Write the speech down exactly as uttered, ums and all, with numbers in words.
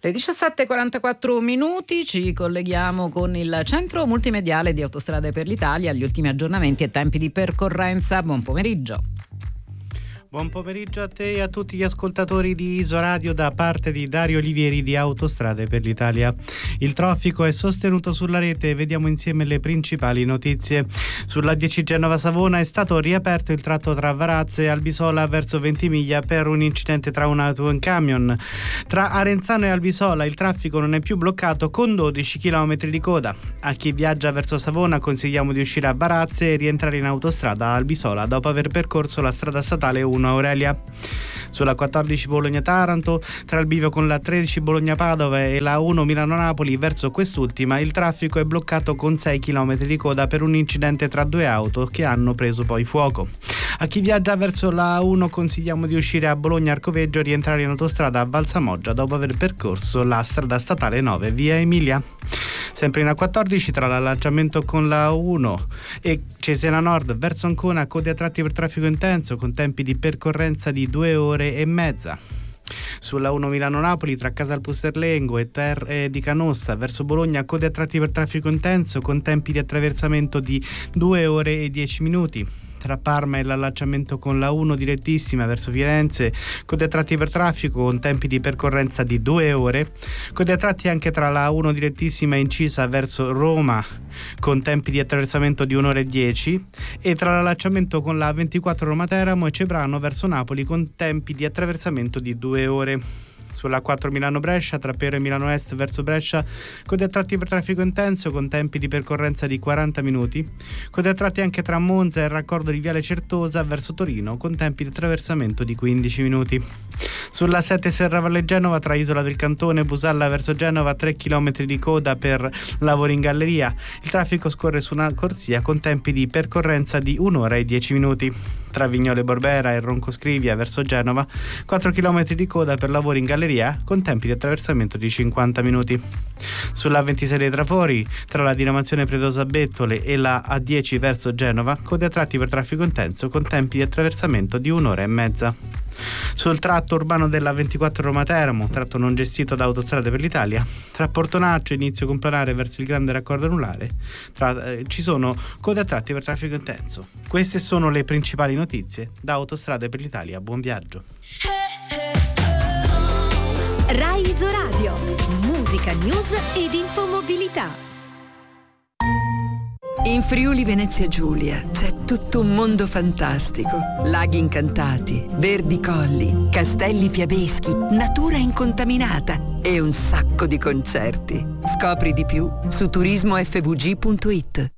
Le diciassette e quarantaquattro minuti ci colleghiamo con il centro multimediale di Autostrade per l'Italia, gli ultimi aggiornamenti e tempi di percorrenza. Buon pomeriggio. Buon pomeriggio a te e a tutti gli ascoltatori di Isoradio da parte di Dario Olivieri di Autostrade per l'Italia. Il traffico è sostenuto sulla rete e vediamo insieme le principali notizie. Sulla dieci Genova-Savona è stato riaperto il tratto tra Varazze e Albisola verso Ventimiglia per un incidente tra un'auto e un camion. Tra Arenzano e Albisola il traffico non è più bloccato con dodici chilometri di coda. A chi viaggia verso Savona consigliamo di uscire a Varazze e rientrare in autostrada a Albisola dopo aver percorso la strada statale uno Aurelia. Sulla quattordici Bologna-Taranto, tra il bivio con la tredici Bologna-Padova e la uno Milano-Napoli verso quest'ultima, il traffico è bloccato con sei chilometri di coda per un incidente tra due auto che hanno preso poi fuoco. A chi viaggia verso la uno consigliamo di uscire a Bologna-Arcoveggio e rientrare in autostrada a Valsamoggia dopo aver percorso la strada statale nove via Emilia. Sempre in A quattordici tra l'allacciamento con la uno e Cesena Nord verso Ancona, code a tratti per traffico intenso con tempi di percorrenza di due ore e mezza. Sulla uno Milano-Napoli tra Casal Pusterlengo e Terre di Canossa verso Bologna, code a tratti per traffico intenso con tempi di attraversamento di due ore e dieci minuti. Tra Parma e l'allacciamento con la uno direttissima verso Firenze, code a tratti per traffico con tempi di percorrenza di due ore, code a tratti anche tra la uno direttissima incisa verso Roma con tempi di attraversamento di un'ora e dieci e tra l'allacciamento con la ventiquattro Roma Teramo e Ceprano verso Napoli con tempi di attraversamento di due ore. Sulla quattro Milano-Brescia, tra Pero e Milano Est verso Brescia, code a tratti per traffico intenso con tempi di percorrenza di quaranta minuti, code a tratti anche tra Monza e il raccordo di Viale Certosa verso Torino con tempi di attraversamento di quindici minuti. Sulla sette Serravalle Genova, tra Isola del Cantone e Busalla verso Genova, tre chilometri di coda per lavori in galleria. Il traffico scorre su una corsia con tempi di percorrenza di un'ora e dieci minuti. Tra Vignole Borbera e Ronco Scrivia verso Genova, quattro chilometri di coda per lavori in galleria con tempi di attraversamento di cinquanta minuti. Sulla ventisei dei Trafori, tra la diramazione Predosa Bettole e la A dieci verso Genova, code a tratti per traffico intenso con tempi di attraversamento di un'ora e mezza. Sul tratto urbano della ventiquattro Roma Teramo, tratto non gestito da Autostrade per l'Italia, tra Portonaccio e Inizio Complanare verso il grande raccordo anulare, tra, eh, ci sono code a tratti per traffico intenso. Queste sono le principali notizie da Autostrade per l'Italia. Buon viaggio. Rai Isoradio, musica, news ed infomobilità. In Friuli Venezia Giulia c'è tutto un mondo fantastico. Laghi incantati, verdi colli, castelli fiabeschi, natura incontaminata e un sacco di concerti. Scopri di più su turismo f v g punto i t.